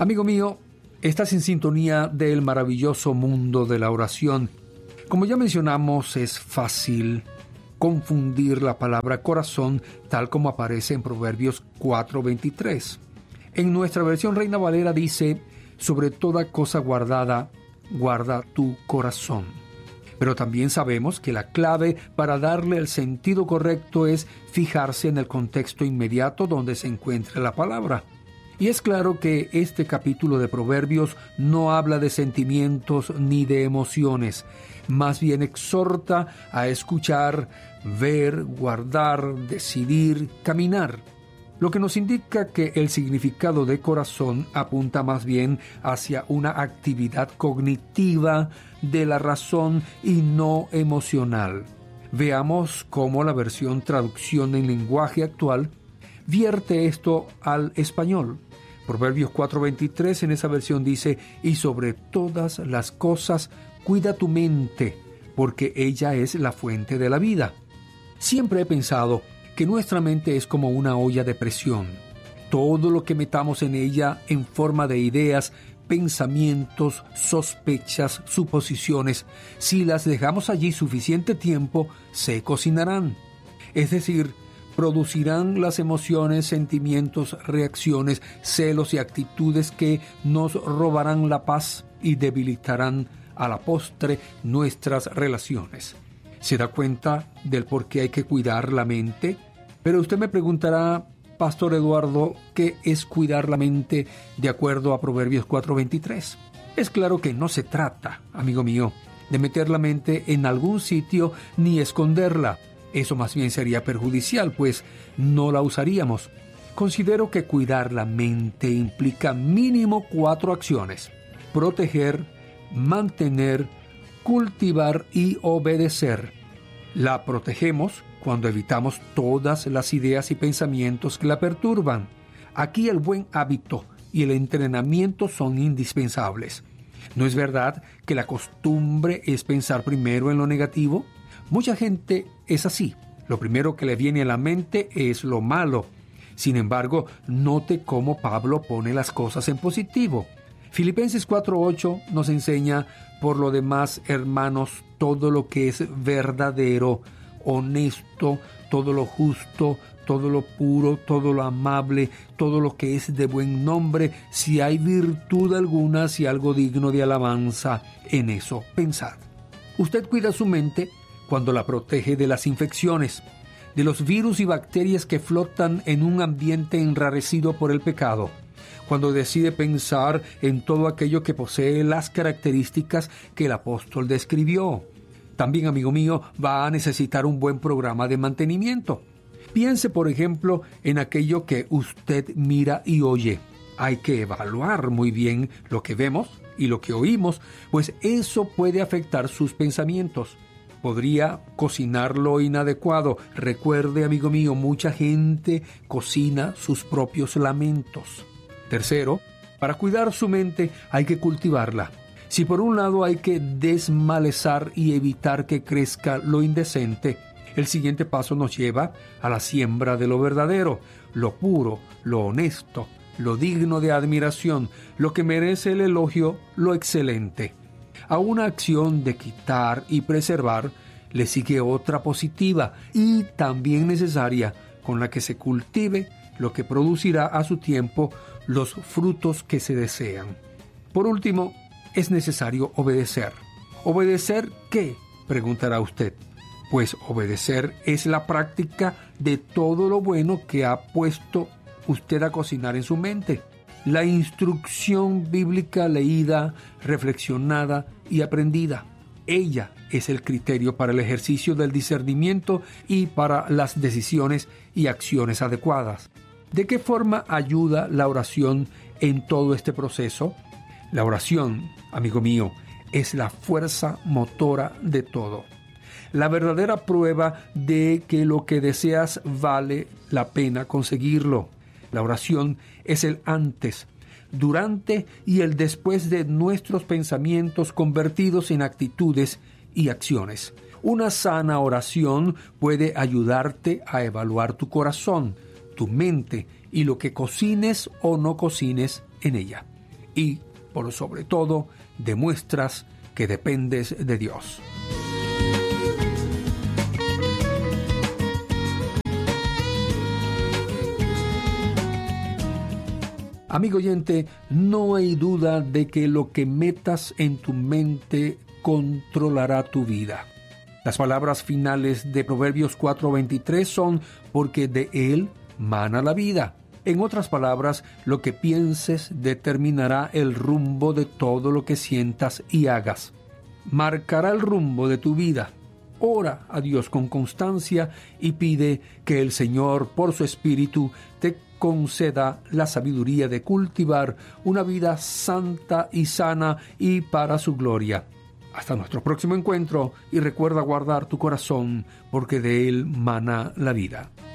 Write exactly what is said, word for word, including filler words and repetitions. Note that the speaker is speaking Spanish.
Amigo mío, estás en sintonía del maravilloso mundo de la oración. Como ya mencionamos, es fácil confundir la palabra corazón tal como aparece en Proverbios cuatro veintitrés. En nuestra versión Reina Valera dice: sobre toda cosa guardada, guarda tu corazón. Pero también sabemos que la clave para darle el sentido correcto es fijarse en el contexto inmediato donde se encuentra la palabra. Y es claro que este capítulo de Proverbios no habla de sentimientos ni de emociones, más bien exhorta a escuchar, ver, guardar, decidir, caminar. Lo que nos indica que el significado de corazón apunta más bien hacia una actividad cognitiva de la razón y no emocional. Veamos cómo la versión traducción en lenguaje actual vierte esto al español. Proverbios cuatro veintitrés en esa versión dice: y sobre todas las cosas cuida tu mente, porque ella es la fuente de la vida. Siempre he pensado que nuestra mente es como una olla de presión. Todo lo que metamos en ella en forma de ideas, pensamientos, sospechas, suposiciones, si las dejamos allí suficiente tiempo, se cocinarán. Es decir, producirán las emociones, sentimientos, reacciones, celos y actitudes que nos robarán la paz y debilitarán a la postre nuestras relaciones. ¿Se da cuenta del por qué hay que cuidar la mente? Pero usted me preguntará, Pastor Eduardo, ¿qué es cuidar la mente de acuerdo a Proverbios cuatro veintitrés? Es claro que no se trata, amigo mío, de meter la mente en algún sitio ni esconderla. Eso más bien sería perjudicial, pues no la usaríamos. Considero que cuidar la mente implica mínimo cuatro acciones: proteger, mantener, cultivar y obedecer. La protegemos cuando evitamos todas las ideas y pensamientos que la perturban. Aquí el buen hábito y el entrenamiento son indispensables. ¿No es verdad que la costumbre es pensar primero en lo negativo? Mucha gente es así. Lo primero que le viene a la mente es lo malo. Sin embargo, note cómo Pablo pone las cosas en positivo. Filipenses cuatro ocho nos enseña: por lo demás, hermanos, todo lo que es verdadero, honesto, todo lo justo, todo lo puro, todo lo amable, todo lo que es de buen nombre, si hay virtud alguna, si algo digno de alabanza, en eso pensad. Usted cuida su mente cuando la protege de las infecciones, de los virus y bacterias que flotan en un ambiente enrarecido por el pecado, cuando decide pensar en todo aquello que posee las características que el apóstol describió. También, amigo mío, va a necesitar un buen programa de mantenimiento. Piense, por ejemplo, en aquello que usted mira y oye. Hay que evaluar muy bien lo que vemos y lo que oímos, pues eso puede afectar sus pensamientos. Podría cocinar lo inadecuado. Recuerde, amigo mío, mucha gente cocina sus propios lamentos. Tercero, para cuidar su mente hay que cultivarla. Si por un lado hay que desmalezar y evitar que crezca lo indecente, el siguiente paso nos lleva a la siembra de lo verdadero, lo puro, lo honesto, lo digno de admiración, lo que merece el elogio, lo excelente. A una acción de quitar y preservar le sigue otra positiva y también necesaria, con la que se cultive lo que producirá a su tiempo los frutos que se desean. Por último, es necesario obedecer. ¿Obedecer qué?, preguntará usted. Pues obedecer es la práctica de todo lo bueno que ha puesto usted a cocinar en su mente. La instrucción bíblica leída, reflexionada y aprendida. Ella es el criterio para el ejercicio del discernimiento y para las decisiones y acciones adecuadas. ¿De qué forma ayuda la oración en todo este proceso? La oración, amigo mío, es la fuerza motora de todo. La verdadera prueba de que lo que deseas vale la pena conseguirlo. La oración es el antes, durante y el después de nuestros pensamientos convertidos en actitudes y acciones. Una sana oración puede ayudarte a evaluar tu corazón, tu mente y lo que cocines o no cocines en ella. y, por sobre todo, demuestras que dependes de Dios. Amigo oyente, no hay duda de que lo que metas en tu mente controlará tu vida. Las palabras finales de Proverbios cuatro veintitrés son: porque de él mana la vida. En otras palabras, lo que pienses determinará el rumbo de todo lo que sientas y hagas. Marcará el rumbo de tu vida. Ora a Dios con constancia y pide que el Señor, por su Espíritu, te conceda la sabiduría de cultivar una vida santa y sana y para su gloria. Hasta nuestro próximo encuentro, y recuerda guardar tu corazón, porque de él mana la vida.